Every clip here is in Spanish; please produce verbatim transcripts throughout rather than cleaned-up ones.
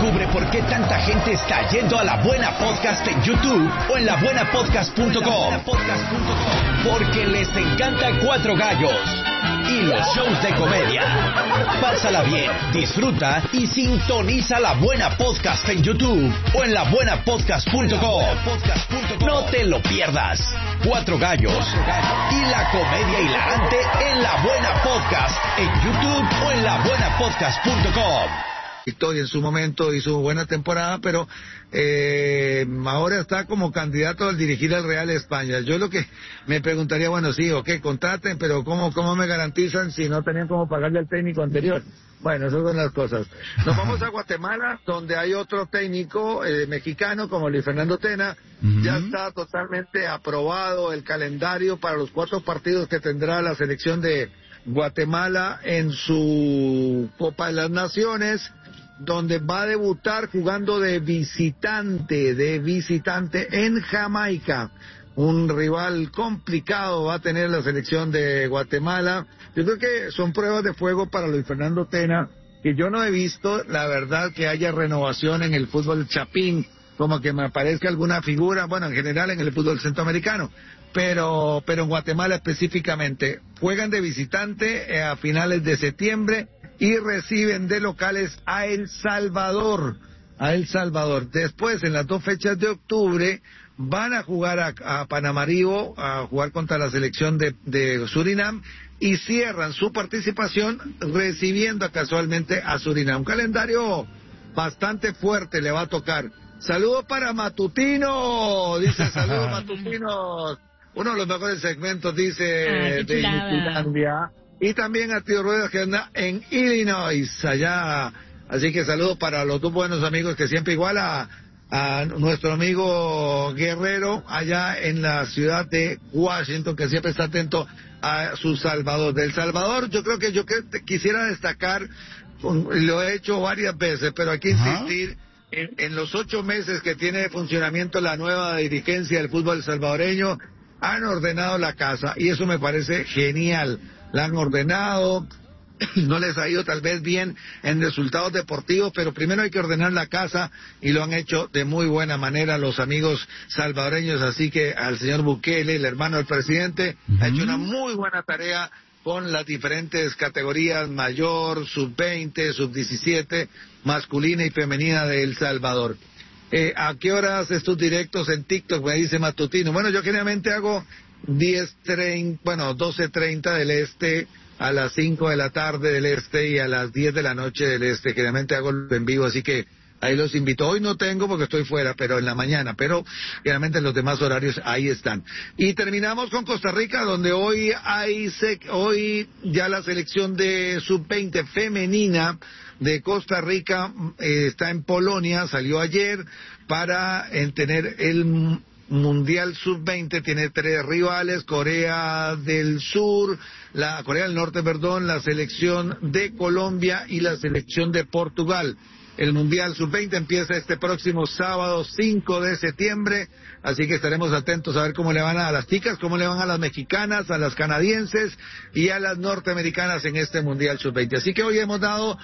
Descubre por qué tanta gente está yendo a La Buena Podcast en YouTube o en la buena podcast punto com. Porque les encanta Cuatro Gallos y los shows de comedia. Pásala bien, disfruta y sintoniza La Buena Podcast en YouTube o en la buena podcast punto com. No te lo pierdas. Cuatro Gallos y la comedia hilarante en La Buena Podcast en YouTube o en la buena podcast punto com. Victoria en su momento hizo buena temporada, pero eh, ahora está como candidato al dirigir al Real España. Yo lo que me preguntaría, bueno, sí, ok, contraten, pero ¿cómo, cómo me garantizan si no tenían cómo pagarle al técnico anterior? Bueno, esas son las cosas. Nos vamos a Guatemala, donde hay otro técnico eh, mexicano como Luis Fernando Tena. Uh-huh. Ya está totalmente aprobado el calendario para los cuatro partidos que tendrá la selección de Guatemala en su Copa de las Naciones, donde va a debutar jugando de visitante, de visitante en Jamaica. Un rival complicado va a tener la selección de Guatemala. Yo creo que son pruebas de fuego para Luis Fernando Tena, que yo no he visto, la verdad, que haya renovación en el fútbol chapín, como que me aparezca alguna figura, bueno, en general en el fútbol centroamericano, pero, pero en Guatemala específicamente. Juegan de visitante eh, a finales de septiembre y reciben de locales a El Salvador, a El Salvador. Después, en las dos fechas de octubre, van a jugar a, a Panamarío, a jugar contra la selección de, de Surinam, y cierran su participación recibiendo casualmente a Surinam. Un calendario bastante fuerte le va a tocar. Saludos para Matutino, dice saludos Matutinos, uno de los mejores segmentos, dice, ah, de Finlandia. Y también a Tío Ruedas, que anda en Illinois, allá. Así que saludos para los dos buenos amigos, que siempre igual a, a nuestro amigo Guerrero, allá en la ciudad de Washington, que siempre está atento a su Salvador. Del Salvador, yo creo que yo que quisiera destacar, lo he hecho varias veces, pero hay que insistir, en, en los ocho meses que tiene de funcionamiento la nueva dirigencia del fútbol salvadoreño, han ordenado la casa, y eso me parece genial. La han ordenado, no les ha ido tal vez bien en resultados deportivos, pero primero hay que ordenar la casa, y lo han hecho de muy buena manera los amigos salvadoreños. Así que al señor Bukele, el hermano del presidente, uh-huh. ha hecho una muy buena tarea con las diferentes categorías, mayor, sub veinte, sub diecisiete, masculina y femenina de El Salvador. Eh, ¿A qué hora haces tus directos en TikTok? Me dice Matutino. Bueno, yo generalmente hago diez treinta, bueno, doce treinta del este, a las cinco de la tarde del este y a las diez de la noche del este. Generalmente hago en vivo, así que ahí los invito. Hoy no tengo porque estoy fuera, pero en la mañana, pero generalmente en los demás horarios ahí están. Y terminamos con Costa Rica, donde hoy hay sec- hoy ya la selección de sub veinte femenina de Costa Rica eh, está en Polonia, salió ayer para eh, tener el Mundial sub veinte. Tiene tres rivales: Corea del Sur, la Corea del Norte, perdón, la selección de Colombia y la selección de Portugal. El Mundial sub veinte empieza este próximo sábado cinco de septiembre, así que estaremos atentos a ver cómo le van a las chicas, cómo le van a las mexicanas, a las canadienses y a las norteamericanas en este Mundial sub veinte. Así que hoy hemos dado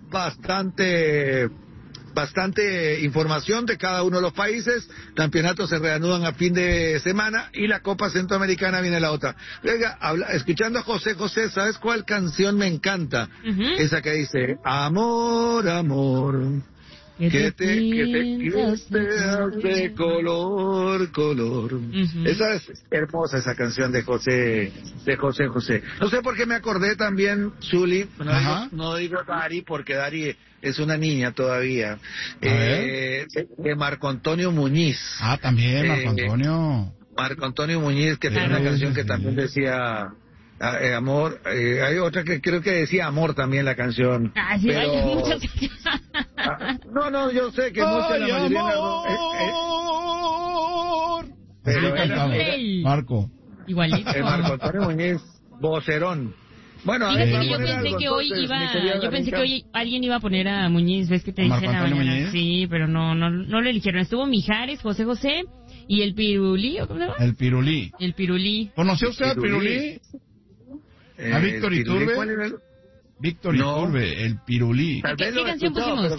bastante bastante información de cada uno de los países. Campeonatos se reanudan a fin de semana y la Copa Centroamericana viene la otra. Oiga, habla, escuchando a José José, ¿sabes cuál canción me encanta? Uh-huh. Esa que dice, amor, amor, que te, que te, que te de color, color. Uh-huh. Esa es hermosa, esa canción de José, de José José. No sé por qué me acordé también, Zuli, no, digo, no digo Dari, porque Dari es una niña todavía, eh, de Marco Antonio Muñiz. Ah, también, Marco Antonio. Eh, Marco Antonio Muñiz, que sí, tiene una canción que sí. también decía... Eh, amor, eh, hay otra que creo que decía amor también la canción. Ah, sí, pero... hay muchas. ah, no, no, yo sé que muchas, la mayoría amor. Eh, eh, pero era, era, Marco. Igualito. Eh, Marco Antonio Muñiz, vocerón. Bueno, fíjate que yo pensé que hoy entonces, iba, yo pensé que hoy alguien iba a poner a Muñiz, ves que te dije en la mañana. Muñiz? Sí, pero no, no, no lo eligieron. Estuvo Mijares, José José y el Pirulí, ¿o cómo se llama? El Pirulí. El Pirulí. ¿Conoció usted al Pirulí? Eh, ¿A Víctor Iturbe? Víctor no. Iturbe, el Pirulí. ¿Qué, ¿Qué canción pusimos?